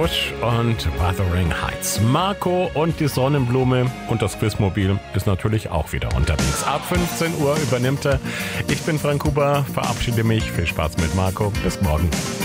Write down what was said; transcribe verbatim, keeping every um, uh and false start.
Bush und Wuthering Heights. Marco und die Sonnenblume und das Quizmobil ist natürlich auch wieder unterwegs. Ab fünfzehn Uhr übernimmt er. Ich bin Frank Huber, verabschiede mich. Viel Spaß mit Marco. Bis morgen.